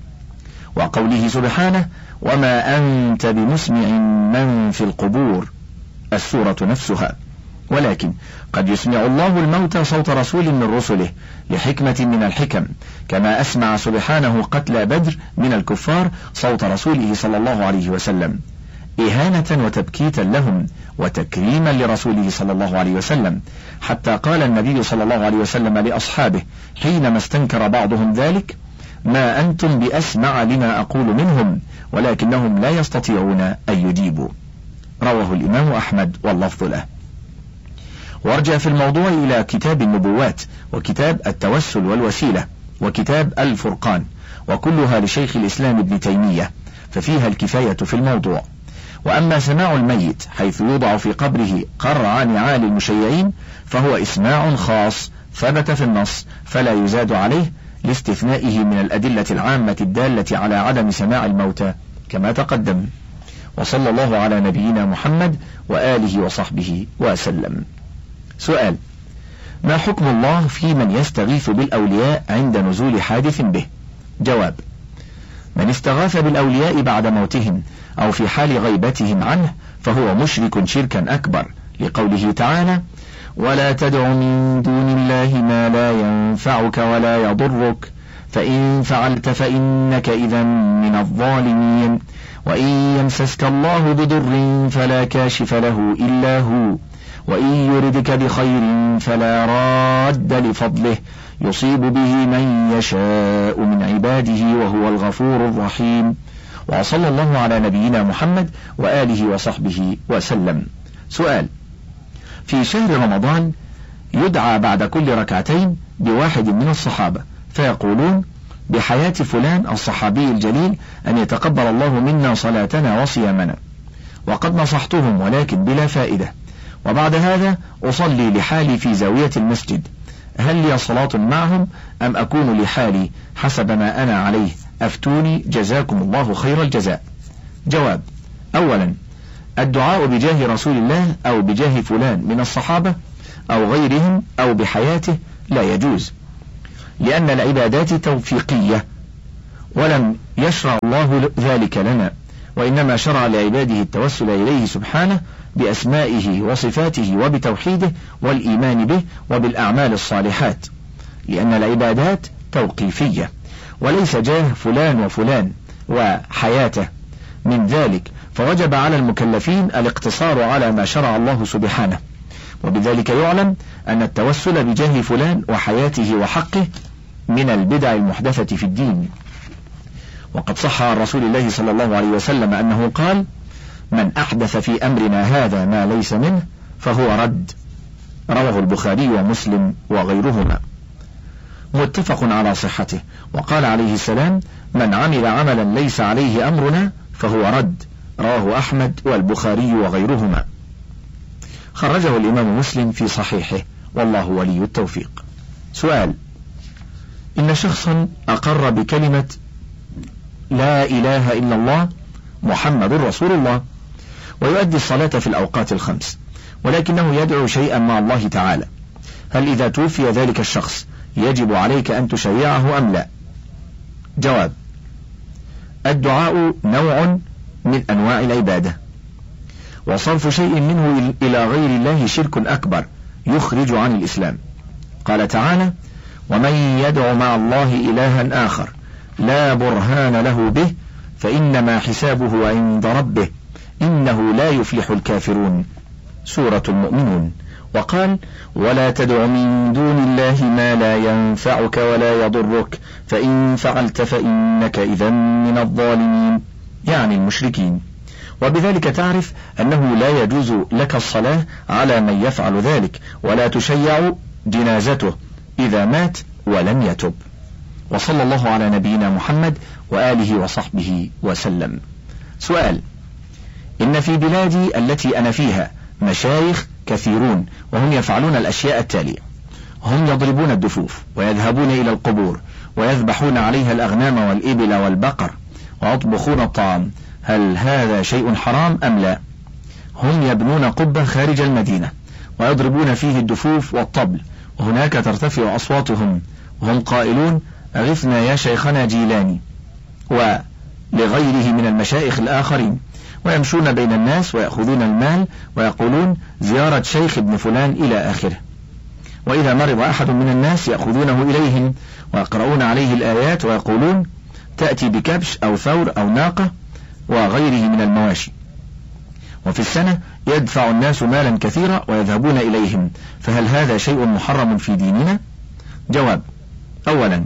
وقوله سبحانه: وما أنت بمسمع من في القبور، السورة نفسها. ولكن قد يسمع الله الموتى صوت رسول من رسله لحكمة من الحكم، كما أسمع سبحانه قتلى بدر من الكفار صوت رسوله صلى الله عليه وسلم، إهانة وتبكيتا لهم وتكريما لرسوله صلى الله عليه وسلم، حتى قال النبي صلى الله عليه وسلم لأصحابه حينما استنكر بعضهم ذلك: ما أنتم بأسمع لما أقول منهم، ولكنهم لا يستطيعون أن يجيبوا. رواه الإمام أحمد واللفظ له. وارجع في الموضوع إلى كتاب النبوات وكتاب التوسل والوسيلة وكتاب الفرقان، وكلها لشيخ الإسلام ابن تيمية، ففيها الكفاية في الموضوع. وأما سماع الميت حيث يوضع في قبره قرع نعال المشيعين فهو إسماع خاص ثبت في النص فلا يزاد عليه، لاستثنائه من الأدلة العامة الدالة على عدم سماع الموتى كما تقدم. وصلى الله على نبينا محمد وآله وصحبه وسلم. سؤال: ما حكم الله في من يستغيث بالأولياء عند نزول حادث به؟ جواب: من استغاث بالأولياء بعد موتهم أو في حال غيبتهم عنه فهو مشرك شركا أكبر، لقوله تعالى: ولا تدع من دون الله ما لا ينفعك ولا يضرك، فإن فعلت فإنك إذا من الظالمين. وإن يمسسك الله بضر فلا كاشف له إلا هو، وإن يردك بخير فلا راد لفضله، يصيب به من يشاء من عباده وهو الغفور الرحيم. وصلى الله على نبينا محمد وآله وصحبه وسلم. سؤال: في شهر رمضان يدعى بعد كل ركعتين بواحد من الصحابة فيقولون: بحياة فلان الصحابي الجليل أن يتقبل الله منا صلاتنا وصيامنا، وقد نصحتهم ولكن بلا فائدة، وبعد هذا أصلي لحالي في زاوية المسجد، هل لي صلاة معهم أم أكون لحالي حسب ما أنا عليه؟ أفتوني جزاكم الله خير الجزاء. جواب: أولا، الدعاء بجاه رسول الله أو بجاه فلان من الصحابة أو غيرهم أو بحياته لا يجوز، لأن العبادات توفيقية ولم يشرع الله ذلك لنا، وإنما شرع لعباده التوسل إليه سبحانه بأسمائه وصفاته وبتوحيده والإيمان به وبالأعمال الصالحات، لأن العبادات توقيفية وليس جاه فلان وفلان وحياته من ذلك، فوجب على المكلفين الاقتصار على ما شرع الله سبحانه. وبذلك يعلم أن التوسل بجاه فلان وحياته وحقه من البدع المحدثة في الدين. وقد صح عن رسول الله صلى الله عليه وسلم أنه قال: من أحدث في أمرنا هذا ما ليس منه فهو رد. رواه البخاري ومسلم وغيرهما، متفق على صحته. وقال عليه السلام: من عمل عملا ليس عليه أمرنا فهو رد. رواه أحمد والبخاري وغيرهما، خرجه الإمام مسلم في صحيحه، والله ولي التوفيق. سؤال: إن شخصا أقر بكلمة لا إله إلا الله محمد رسول الله، ويؤدي الصلاة في الأوقات الخمس، ولكنه يدعو شيئا مع الله تعالى، هل إذا توفي ذلك الشخص يجب عليك أن تشيعه أم لا؟ جواب: الدعاء نوع من أنواع العبادة، وصرف شيء منه إلى غير الله شرك أكبر يخرج عن الإسلام. قال تعالى: ومن يدع مع الله إلها آخر لا برهان له به فإنما حسابه عند ربه إنه لا يفلح الكافرون. سورة المؤمنون. وقال: ولا تدع من دون الله ما لا ينفعك ولا يضرك فإن فعلت فإنك إذا من الظالمين، يعني المشركين. وبذلك تعرف أنه لا يجوز لك الصلاة على من يفعل ذلك، ولا تشيع جنازته إذا مات ولم يتب. وصلى الله على نبينا محمد وآله وصحبه وسلم. سؤال: إن في بلادي التي أنا فيها مشايخ كثيرون، وهم يفعلون الأشياء التالية: هم يضربون الدفوف ويذهبون إلى القبور ويذبحون عليها الأغنام والإبل والبقر ويطبخون الطعام، هل هذا شيء حرام أم لا؟ هم يبنون قبة خارج المدينة ويضربون فيه الدفوف والطبل، وهناك ترتفع أصواتهم وهم قائلون: أغثنا يا شيخنا جيلاني، ولغيره من المشايخ الآخرين، ويمشون بين الناس ويأخذون المال ويقولون زيارة شيخ ابن فلان إلى آخره. وإذا مرض أحد من الناس يأخذونه إليهم ويقرؤون عليه الآيات ويقولون تأتي بكبش أو ثور أو ناقة وغيره من المواشي. وفي السنة يدفع الناس مالا كثيرا ويذهبون إليهم، فهل هذا شيء محرم في ديننا؟ جواب: أولا،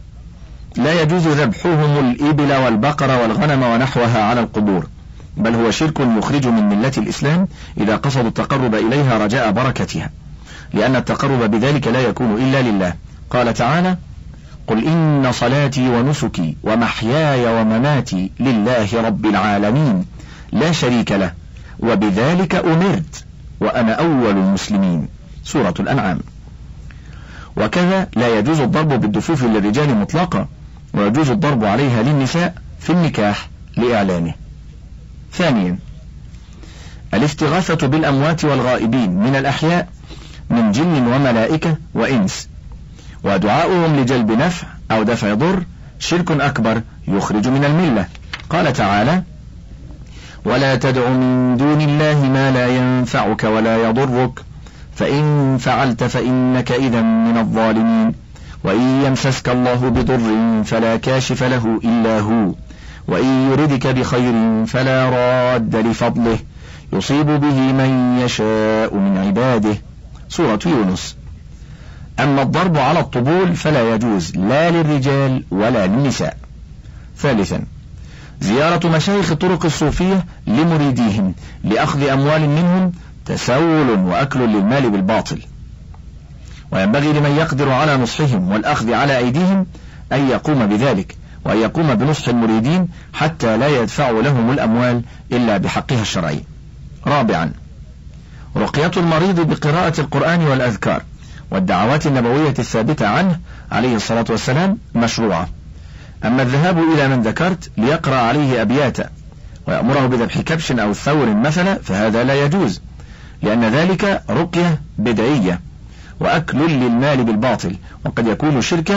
لا يجوز ذبحهم الإبل والبقر والغنم ونحوها على القبور، بل هو شرك يخرج من ملة الإسلام إذا قصدوا التقرب إليها رجاء بركتها، لأن التقرب بذلك لا يكون إلا لله. قال تعالى: قل إن صلاتي ونسكي ومحياي ومماتي لله رب العالمين لا شريك له وبذلك أمرت وأنا أول المسلمين. سورة الأنعام. وكذا لا يجوز الضرب بالدفوف للرجال مطلقا، ويجوز الضرب عليها للنساء في النكاح لإعلانه. ثانيا، الاستغاثة بالأموات والغائبين من الأحياء من جن وملائكة وإنس، ودعاؤهم لجلب نفع أو دفع ضر شرك أكبر يخرج من الملة. قال تعالى: ولا تدع من دون الله ما لا ينفعك ولا يضرك فإن فعلت فإنك إذا من الظالمين. وإن يمسسك الله بضر فلا كاشف له إلا هو، وإن يردك بخير فلا راد لفضله يصيب به من يشاء من عباده. سورة يونس. أما الضرب على الطبول فلا يجوز لا للرجال ولا للنساء. ثالثا، زيارة مشايخ الطرق الصوفية لمريديهم لأخذ أموال منهم تسول وأكل للمال بالباطل، وينبغي لمن يقدر على نصحهم والأخذ على أيديهم أن يقوم بذلك، وأن يقوم بنصح المريدين حتى لا يدفعوا لهم الأموال إلا بحقها الشرعي. رابعا، رقية المريض بقراءة القرآن والأذكار والدعوات النبوية الثابتة عنه عليه الصلاة والسلام مشروعة. أما الذهاب إلى من ذكرت ليقرأ عليه أبياتا ويأمره بذبح كبش أو ثور مثلا فهذا لا يجوز، لأن ذلك رقية بدعية وأكل للمال بالباطل، وقد يكون شركا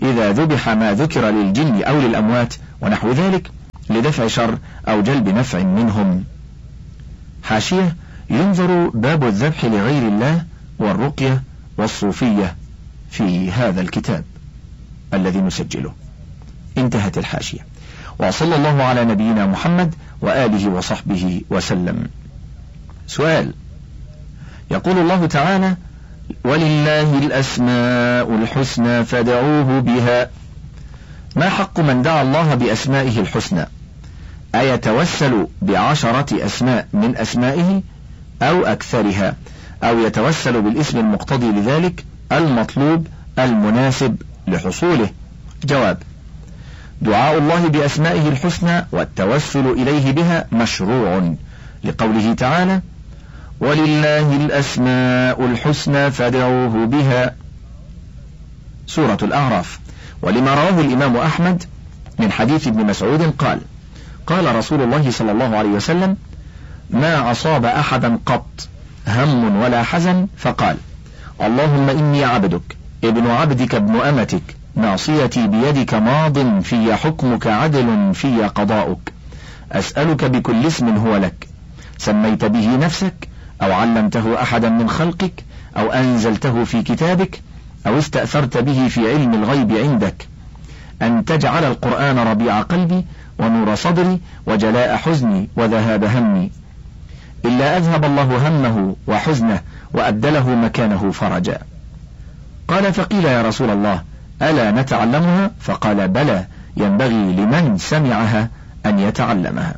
إذا ذبح ما ذكر للجن أو للأموات ونحو ذلك لدفع شر أو جلب نفع منهم. حاشية: ينظر باب الذبح لغير الله والرقية والصوفية في هذا الكتاب الذي نسجله. انتهت الحاشية. وصلى الله على نبينا محمد وآله وصحبه وسلم. سؤال: يقول الله تعالى: ولله الأسماء الحسنى فادعوه بها، ما حق من دعا الله بأسمائه الحسنى؟ أيتوسل بعشرة أسماء من أسمائه أو أكثرها، أو يتوسل بالاسم المقتضي لذلك المطلوب المناسب لحصوله؟ جواب: دعاء الله بأسمائه الحسنى والتوسل إليه بها مشروع، لقوله تعالى: ولله الأسماء الحسنى فادعوه بها، سورة الأعراف. ولما رواه الإمام أحمد من حديث ابن مسعود قال: قال رسول الله صلى الله عليه وسلم: ما أصاب أحدا قط هم ولا حزن فقال: اللهم إني عبدك ابن عبدك ابن أمتك ناصيتي بيدك ماض في حكمك عدل في قضاؤك، أسألك بكل اسم هو لك سميت به نفسك أو علمته أحدا من خلقك أو أنزلته في كتابك أو استأثرت به في علم الغيب عندك، أن تجعل القرآن ربيع قلبي ونور صدري وجلاء حزني وذهاب همي، إلا أذهب الله همه وحزنه وأبدله مكانه فرجا. قال: فقيل يا رسول الله ألا نتعلمها؟ فقال: بلى، ينبغي لمن سمعها أن يتعلمها.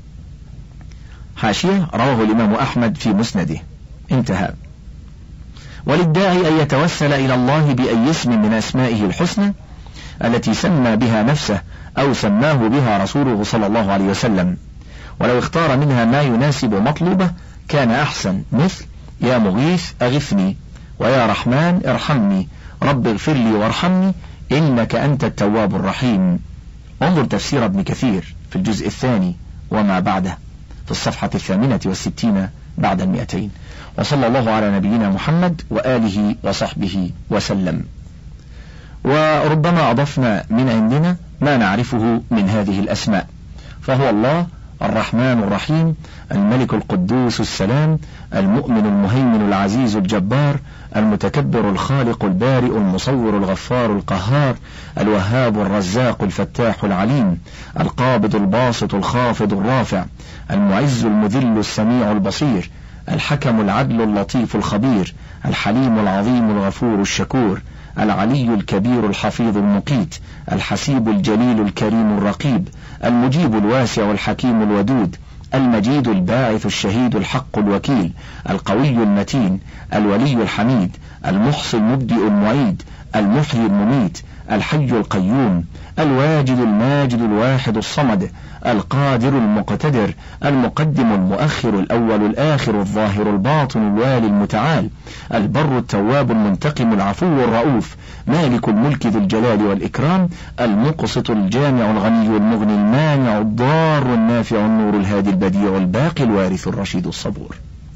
حاشية: رواه الإمام أحمد في مسنده. انتهى. وللداعي أن يتوسل إلى الله بأي اسم من أسمائه الحسنى التي سمى بها نفسه أو سماه بها رسوله صلى الله عليه وسلم، ولو اختار منها ما يناسب مطلوبه كان أحسن، مثل: يا مغيث أغثني، ويا رحمن ارحمني، رب اغفر لي وارحمني إنك أنت التواب الرحيم. انظر تفسير ابن كثير في الجزء الثاني وما بعده في الصفحة الثامنة والستين بعد المئتين. وصلى الله على نبينا محمد وآله وصحبه وسلم. وربما أضفنا من عندنا ما نعرفه من هذه الأسماء، فهو الله الرحمن الرحيم، الملك القدوس السلام، المؤمن المهيمن العزيز الجبار، المتكبر الخالق البارئ المصور الغفار القهار، الوهاب الرزاق الفتاح العليم، القابض الباسط الخافض الرافع، المعز المذل السميع البصير، الحكم العدل اللطيف الخبير، الحليم العظيم الغفور الشكور، العلي الكبير الحفيظ المقيت، الحسيب الجليل الكريم الرقيب، المجيب الواسع الحكيم الودود، المجيد الباعث الشهيد الحق الوكيل، القوي المتين، الولي الحميد، المحصي المبدئ المعيد، المحيي المميت، الحي القيوم، الواجد الماجد الواحد الصمد، القادر المقتدر، المقدم المؤخر الأول الآخر الظاهر الباطن الوالي المتعال، البر التواب المنتقم العفو الرؤوف، مالك الملك ذو الجلال والإكرام، المقسط الجامع الغني المغني المانع الضار النافع النور الهادي البديع الباقي الوارث الرشيد الصبور.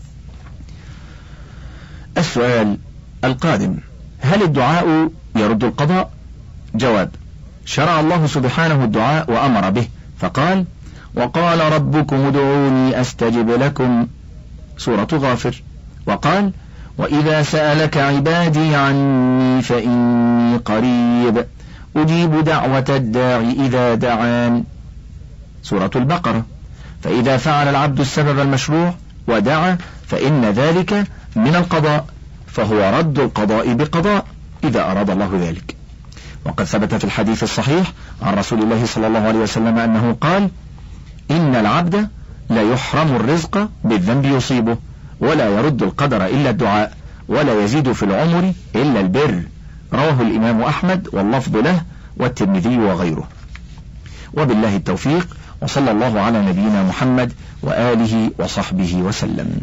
السؤال القادم: هل الدعاء يرد القضاء؟ جواب: شرع الله سبحانه الدعاء وأمر به، فقال: وقال ربكم ادعوني أستجب لكم، سورة غافر. وقال: وإذا سألك عبادي عني فإني قريب أجيب دعوة الداعي إذا دعان، سورة البقرة. فإذا فعل العبد السبب المشروع ودعا فإن ذلك من القضاء، فهو رد القضاء بقضاء إذا أراد الله ذلك. وقد ثبت في الحديث الصحيح عن رسول الله صلى الله عليه وسلم أنه قال: إن العبد لا يحرم الرزق بالذنب يصيبه، ولا يرد القدر إلا الدعاء، ولا يزيد في العمر إلا البر. رواه الإمام أحمد واللفظ له والترمذي وغيره. وبالله التوفيق، وصلى الله على نبينا محمد وآله وصحبه وسلم.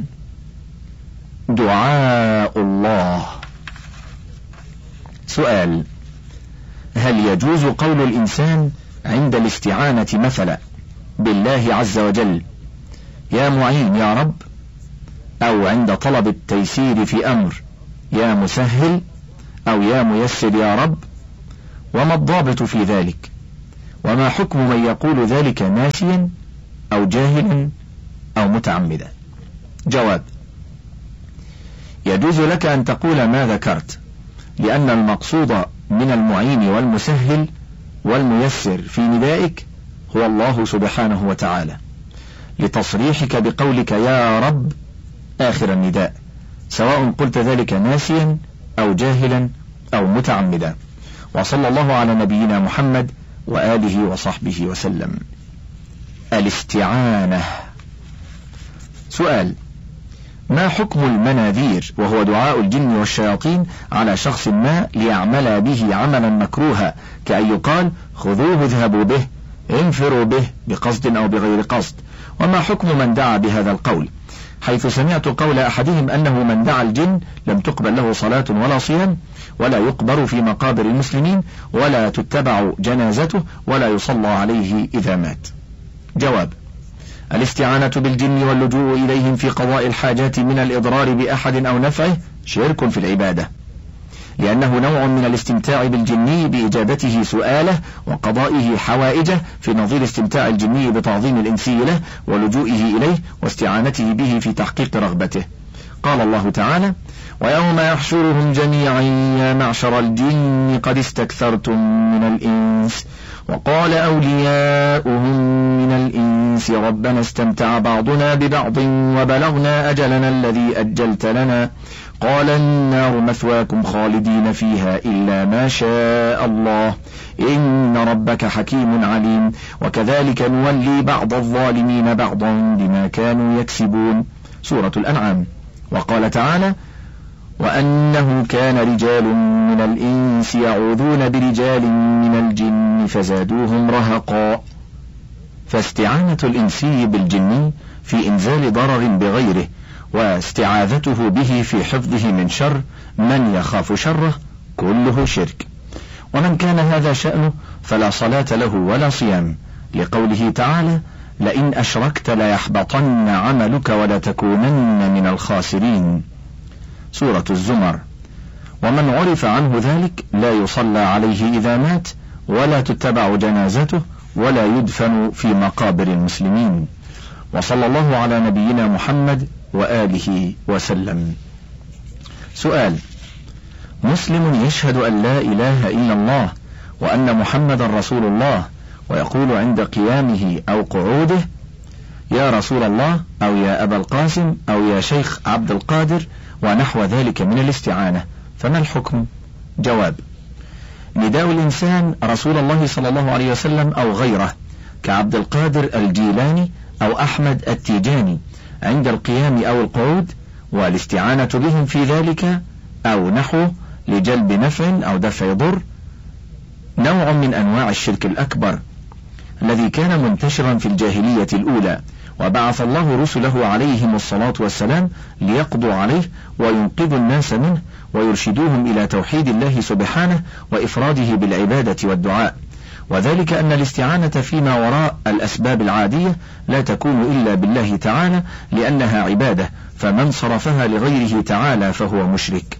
دعاء الله. سؤال: هل يجوز قول الإنسان عند الاستعانة مثلا بالله عز وجل يا معين يا رب، أو عند طلب التيسير في أمر يا مسهل، أو يا ميسر يا رب، وما الضابط في ذلك؟ وما حكم من يقول ذلك ناسيا أو جاهلا أو متعمدا؟ جواب: يجوز لك أن تقول ما ذكرت، لأن المقصود من المعين والمسهل والميسر في ندائك هو الله سبحانه وتعالى، لتصريحك بقولك يا رب آخر النداء، سواء قلت ذلك ناسيا أو جاهلا أو متعمدا. وصلى الله على نبينا محمد وآله وصحبه وسلم. الاستعانة. سؤال: ما حكم المناذير، وهو دعاء الجن والشياطين على شخص ما ليعمل به عملا مكروها، كأن يقال خذوه اذهبوا به، انفروا به، بقصد أو بغير قصد؟ وما حكم من دعا بهذا القول، حيث سمعت قول أحدهم أنه من دعا الجن لم تقبل له صلاة ولا صيام، ولا يقبر في مقابر المسلمين، ولا تتبع جنازته، ولا يصلى عليه إذا مات؟ جواب: الاستعانة بالجن واللجوء إليهم في قضاء الحاجات من الإضرار بأحد أو نفعه شرك في العبادة، لأنه نوع من الاستمتاع بالجني بإجابته سؤاله وقضائه حوائجه، في نظير استمتاع الجني بتعظيم الإنسي له ولجوئه إليه واستعانته به في تحقيق رغبته. قال الله تعالى: ويوم يحشرهم جميعا يا معشر الجن قد استكثرتم من الإنس وقال أولياؤهم من الإنس ربنا استمتع بعضنا ببعض وبلغنا أجلنا الذي أجلت لنا قال النار مثواكم خالدين فيها إلا ما شاء الله إن ربك حكيم عليم وكذلك نولي بعض الظالمين بعضا بما كانوا يكسبون. سورة الأنعام. وقال تعالى: وأنه كان رجال من الإنس يعوذون برجال من الجن فزادوهم رهقا. فاستعانة الإنسي بالجن في إنزال ضرر بغيره واستعاذته به في حفظه من شر من يخاف شره كله شرك. ومن كان هذا شأنه فلا صلاة له ولا صيام، لقوله تعالى: لئن أشركت ليحبطن عملك ولتكونن من الخاسرين. سورة الزمر. ومن عرف عنه ذلك لا يصلى عليه إذا مات، ولا تتبع جنازته، ولا يدفن في مقابر المسلمين. وصلى الله على نبينا محمد وآله وسلم. سؤال: مسلم يشهد أن لا إله إلا الله وأن محمد رسول الله، ويقول عند قيامه أو قعوده: يا رسول الله، أو يا أبا القاسم، أو يا شيخ عبد القادر، ونحو ذلك من الاستعانة، فما الحكم؟ جواب: نداء الإنسان رسول الله صلى الله عليه وسلم أو غيره كعبد القادر الجيلاني أو أحمد التيجاني عند القيام أو القعود، والاستعانة بهم في ذلك أو نحوه لجلب نفع أو دفع ضر، نوع من أنواع الشرك الأكبر الذي كان منتشرا في الجاهلية الأولى، وبعث الله رسله عليهم الصلاة والسلام ليقضوا عليه وينقذوا الناس منه ويرشدوهم إلى توحيد الله سبحانه وإفراده بالعبادة والدعاء. وذلك أن الاستعانة فيما وراء الأسباب العادية لا تكون إلا بالله تعالى، لأنها عبادة، فمن صرفها لغيره تعالى فهو مشرك.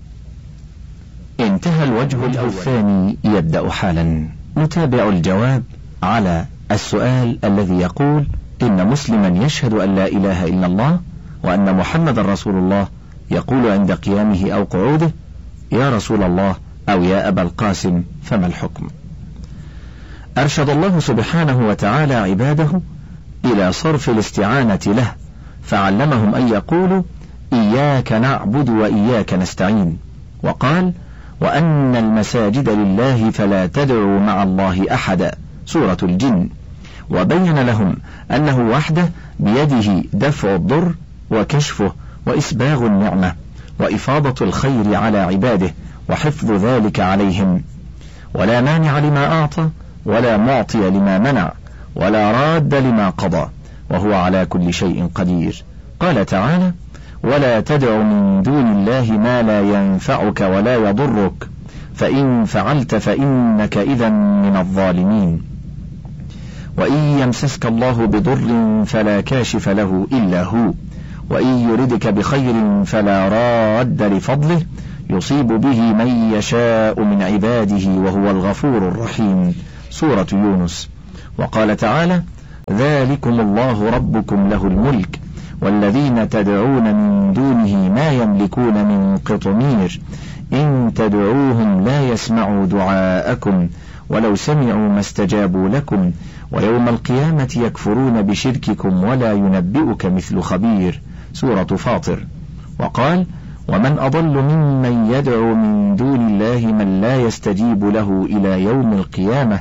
انتهى الوجه الأول. الثاني يبدأ حالا. نتابع الجواب على السؤال الذي يقول: إن مسلما يشهد أن لا إله إلا الله وأن محمد رسول الله، يقول عند قيامه أو قعوده: يا رسول الله، أو يا أبا القاسم، فما الحكم؟ أرشد الله سبحانه وتعالى عباده إلى صرف الاستعانة له، فعلمهم أن يقولوا: إياك نعبد وإياك نستعين، وقال: وأن المساجد لله فلا تدعوا مع الله أحدا. سورة الجن. وبين لهم أنه وحده بيده دفع الضر وكشفه وإسباغ النعمة وإفاضة الخير على عباده وحفظ ذلك عليهم، ولا مانع لما أعطى ولا معطي لما منع ولا راد لما قضى، وهو على كل شيء قدير. قال تعالى: ولا تدع من دون الله ما لا ينفعك ولا يضرك، فإن فعلت فإنك إذا من الظالمين. وإن يمسسك الله بضر فلا كاشف له إلا هو، وإن يردك بخير فلا راد لفضله، يصيب به من يشاء من عباده وهو الغفور الرحيم. سورة يونس. وقال تعالى: ذلكم الله ربكم له الملك والذين تدعون من دونه ما يملكون من قطمير إن تدعوهم لا يسمعوا دعاءكم ولو سمعوا ما استجابوا لكم ويوم القيامة يكفرون بشرككم ولا ينبئك مثل خبير. سورة فاطر. وقال: ومن أضل ممن يدعو من دون الله من لا يستجيب له إلى يوم القيامة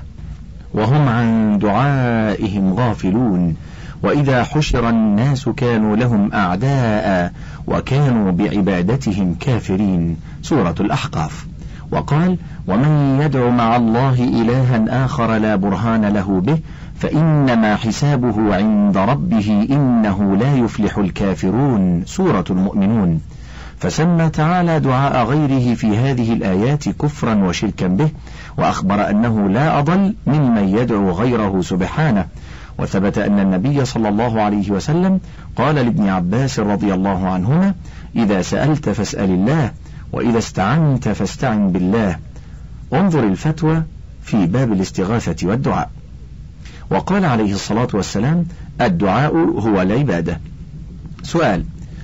وهم عن دعائهم غافلون وإذا حشر الناس كانوا لهم أعداء وكانوا بعبادتهم كافرين. سورة الأحقاف. وقال: ومن يدع مع الله إلها آخر لا برهان له به فإنما حسابه عند ربه إنه لا يفلح الكافرون. سورة المؤمنون. فسمى تعالى دعاء غيره في هذه الآيات كفرا وشركا به، وأخبر أنه لا أضل ممن يدعو غيره سبحانه. وثبت أن النبي صلى الله عليه وسلم قال لابن عباس رضي الله عنهما: إذا سألت فاسأل الله وإذا استعنت فاستعن بالله. انظر الفتوى في باب الاستغاثة والدعاء. وقال عليه الصلاة والسلام: الدعاء هو العبادة. سؤال: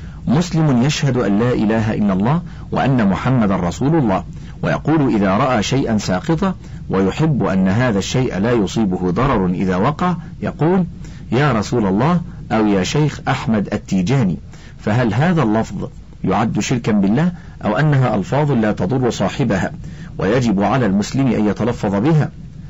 مسلم يشهد أن لا إله إلا الله وأن محمد رسول الله، ويقول إذا رأى شيئا ساقطا ويحب أن هذا الشيء لا يصيبه ضرر إذا وقع يقول: يا رسول الله أو يا شيخ أحمد التيجاني، فهل هذا اللفظ يعد شركا بالله أو أنها ألفاظ لا تضر صاحبها ويجب على المسلم أن يتلفظ بها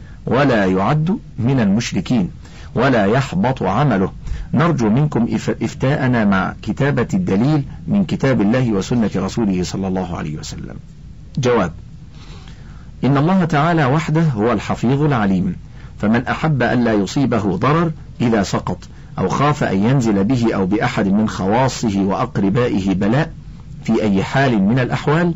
ولا يعد من المشركين ولا يحبط عمله؟ نرجو منكم إفتاءنا مع كتابة الدليل من كتاب الله وسنة رسوله صلى الله عليه وسلم. جواب: إن الله تعالى وحده هو الحفيظ العليم، فمن أحب أن لا يصيبه ضرر إذا سقط أو خاف أن ينزل به أو بأحد من خواصه وأقربائه بلاء في أي حال من الأحوال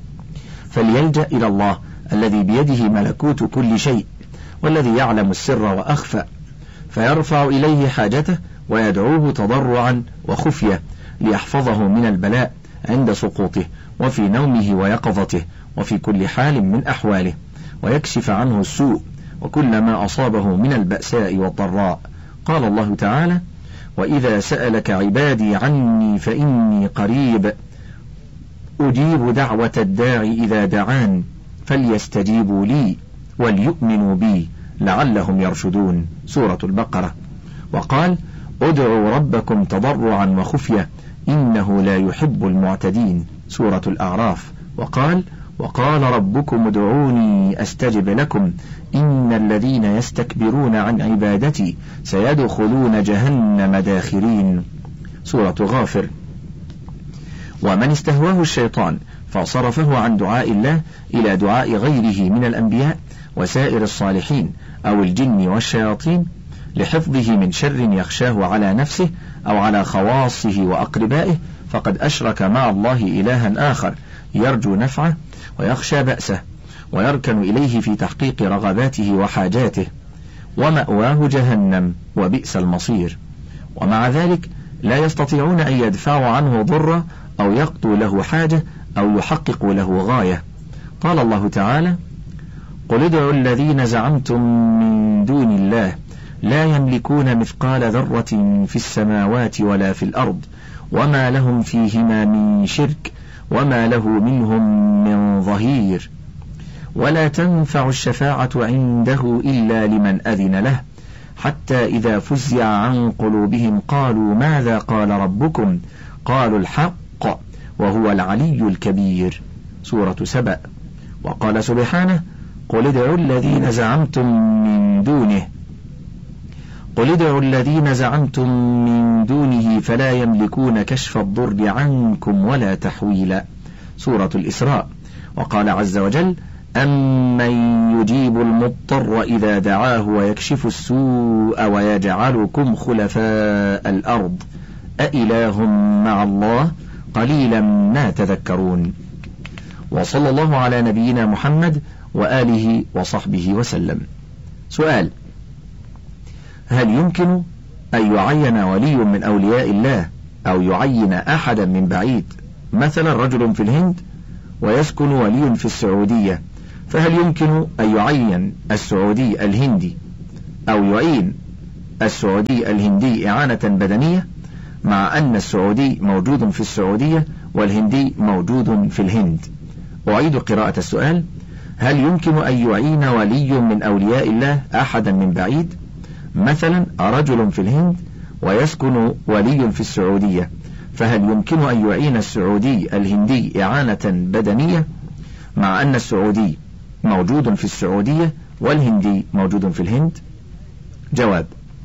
فليلجأ إلى الله الذي بيده ملكوت كل شيء والذي يعلم السر وأخفى، فيرفع إليه حاجته ويدعوه تضرعا وخفية ليحفظه من البلاء عند سقوطه وفي نومه ويقظته وفي كل حال من أحواله، ويكشف عنه السوء وكل ما أصابه من البأساء والضراء. قال الله تعالى: وإذا سألك عبادي عني فإني قريب أجيب دعوة الداعي إذا دعان فليستجيبوا لي وليؤمنوا بي لعلهم يرشدون. سورة البقرة. وقال: ادعوا ربكم تضرعا وخفية إنه لا يحب المعتدين. سورة الأعراف. وقال: وقال ربكم ادعوني أستجب لكم إن الذين يستكبرون عن عبادتي سيدخلون جهنم داخرين. سورة غافر. ومن استهواه الشيطان فصرفه عن دعاء الله إلى دعاء غيره من الأنبياء وسائر الصالحين أو الجن والشياطين لحفظه من شر يخشاه على نفسه أو على خواصه وأقربائه فقد أشرك مع الله إلها آخر يرجو نفعه ويخشى بأسه ويركن إليه في تحقيق رغباته وحاجاته، ومأواه جهنم وبئس المصير. ومع ذلك لا يستطيعون أن يدفعوا عنه ضرا أو يقضوا له حاجة أو يحققوا له غاية. قال الله تعالى: قل ادعوا الذين زعمتم من دون الله لا يملكون مثقال ذرة في السماوات ولا في الأرض وما لهم فيهما من شرك وما له منهم من ظهير ولا تنفع الشفاعة عنده إلا لمن أذن له حتى إذا فزع عن قلوبهم قالوا ماذا قال ربكم قالوا الحق وهو العلي الكبير. سورة سبأ. وقال سبحانه: قل ادعوا الذين زعمتم من دونه قل ادعوا الذين زعمتم من دونه فلا يملكون كشف الضر عنكم ولا تحويلا. سورة الإسراء. وقال عز وجل: أمن يجيب المضطر إذا دعاه ويكشف السوء ويجعلكم خلفاء الأرض أإله مع الله قليلا ما تذكرون. وصلى الله على نبينا محمد وآله وصحبه وسلم. سؤال: هل يمكن أن يعين ولي من أولياء الله أو يعين أحدا من بعيد، مثلا رجل في الهند ويسكن ولي في السعودية، فهل يمكن أن يعين السعودي الهندي أو يعين السعودي الهندي إعانة بدنية مع أن السعودي موجود في السعودية والهندي موجود في الهند؟ أعيد قراءة السؤال: هل يمكن أن يعين ولي من أولياء الله أحدا من بعيد؟ مثلا رجل في الهند ويسكن ولي في السعودية، فهل يمكن أن يعين السعودي الهندي إعانة بدنية مع أن السعودي موجود في السعودية والهندي موجود في الهند؟ جواب: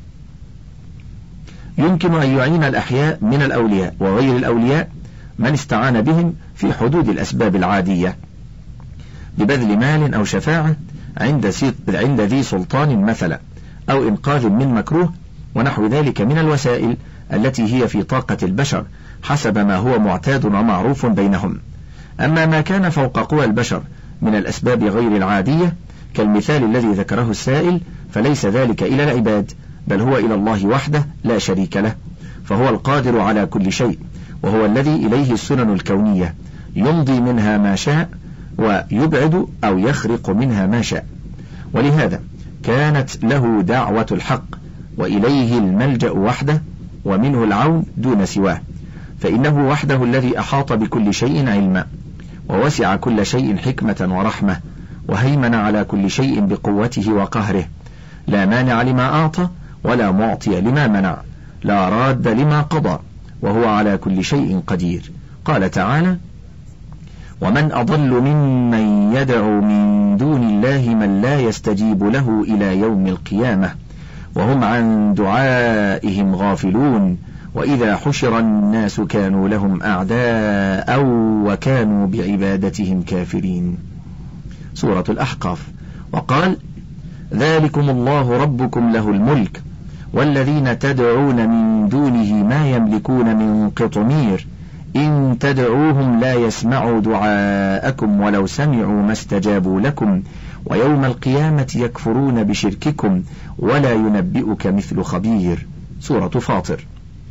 يمكن أن يعين الأحياء من الأولياء وغير الأولياء من استعان بهم في حدود الأسباب العادية ببذل مال أو شفاعة عند عند ذي سلطان مثلا، أو إنقاذ من مكروه ونحو ذلك من الوسائل التي هي في طاقة البشر حسب ما هو معتاد ومعروف بينهم. أما ما كان فوق قوى البشر من الأسباب غير العادية كالمثال الذي ذكره السائل فليس ذلك إلى العباد، بل هو إلى الله وحده لا شريك له، فهو القادر على كل شيء، وهو الذي إليه السنن الكونية يمضي منها ما شاء ويبعد أو يخرق منها ما شاء، ولهذا كانت له دعوة الحق وإليه الملجأ وحده ومنه العون دون سواه، فإنه وحده الذي أحاط بكل شيء علما ووسع كل شيء حكمة ورحمة وهيمن على كل شيء بقوته وقهره، لا مانع لما أعطى ولا معطي لما منع، لا راد لما قضى، وهو على كل شيء قدير. قال تعالى: ومن أضل ممن يدعو من دون الله من لا يستجيب له إلى يوم القيامة وهم عن دعائهم غافلون وإذا حشر الناس كانوا لهم أعداء وكانوا بعبادتهم كافرين. سورة الأحقاف. وقال: ذلكم الله ربكم له الملك والذين تدعون من دونه ما يملكون من قطمير إن تدعوهم لا يسمعوا دعاءكم ولو سمعوا ما استجابوا لكم ويوم القيامة يكفرون بشرككم ولا ينبئك مثل خبير. سورة فاطر.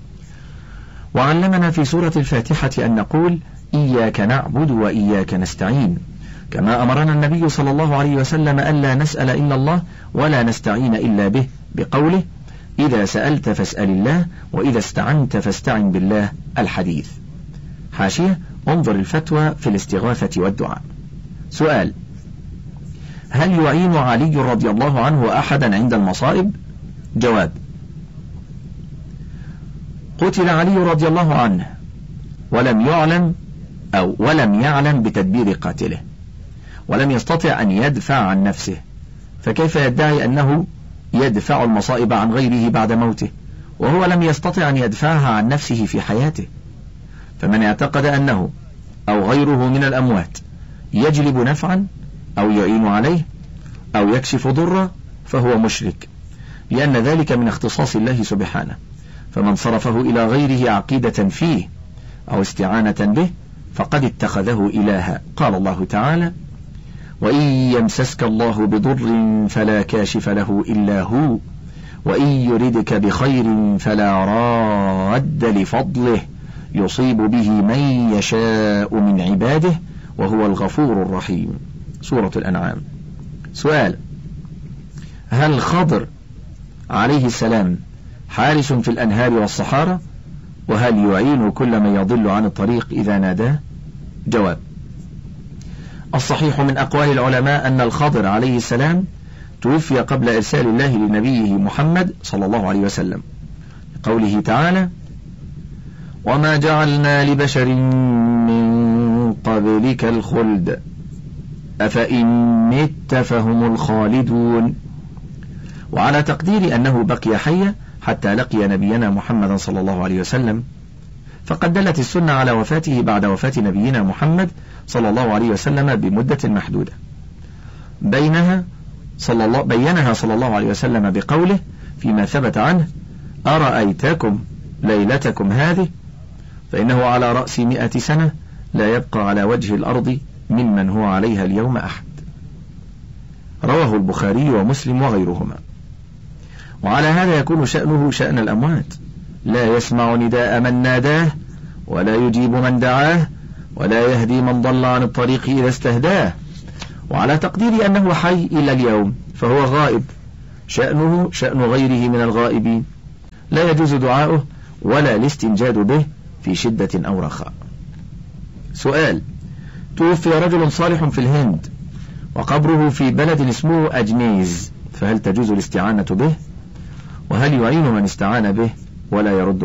وعلمنا في سورة الفاتحة أن نقول: إياك نعبد وإياك نستعين، كما أمرنا النبي صلى الله عليه وسلم ألا نسأل إلا الله ولا نستعين إلا به بقوله: إذا سألت فاسأل الله وإذا استعنت فاستعن بالله. الحديث. حاشية: انظر الفتوى في الاستغاثة والدعاء. سؤال: هل يعين علي رضي الله عنه أحدا عند المصائب؟ جواب: قتل علي رضي الله عنه ولم يعلم أو ولم يعلم بتدبير قاتله، ولم يستطع أن يدفع عن نفسه، فكيف يدعي أنه يدفع المصائب عن غيره بعد موته وهو لم يستطع أن يدفعها عن نفسه في حياته؟ فمن اعتقد أنه أو غيره من الأموات يجلب نفعا أو يعين عليه أو يكشف ضرا فهو مشرك، لأن ذلك من اختصاص الله سبحانه، فمن صرفه إلى غيره عقيدة فيه أو استعانة به فقد اتخذه إلها. قال الله تعالى: وإن يمسسك الله بضر فلا كاشف له إلا هو وإن يردك بخير فلا راد لفضله يصيب به من يشاء من عباده وهو الغفور الرحيم. سورة الأنعام. سؤال: هل خضر عليه السلام حارس في الأنهار والصحارى؟ وهل يعين كل من يضل عن الطريق إذا ناداه؟ جواب: الصحيح من أقوال العلماء أن الخضر عليه السلام توفي قبل إرسال الله لنبيه محمد صلى الله عليه وسلم، قوله تعالى: وما جعلنا لبشر من قبلك الخلد أفإن مت فهم الخالدون، وعلى تقدير أنه بقي حيا حتى لقي نبينا محمد صلى الله عليه وسلم، فقد دلت السنة على وفاته بعد وفاة نبينا محمد صلى الله عليه وسلم بمدة محدودة بينها صلى الله بينها صلى الله عليه وسلم بقوله فيما ثبت عنه: أرأيتكم ليلتكم هذه فإنه على رأس مئة سنة لا يبقى على وجه الأرض ممن هو عليها اليوم أحد. رواه البخاري ومسلم وغيرهما. وعلى هذا يكون شأنه شأن الأموات، لا يسمع نداء من ناداه ولا يجيب من دعاه ولا يهدي من ضل عن الطريق إذا استهداه، وعلى تقدير أنه حي إلى اليوم فهو غائب، شأنه شأن غيره من الغائبين، لا يجوز دعاؤه ولا الاستنجاد به في شدة أو رخاء. سؤال: توفي رجل صالح في الهند وقبره في بلد اسمه أجنيز، فهل تجوز الاستعانة به؟ وهل يعين من استعان به ولا يرد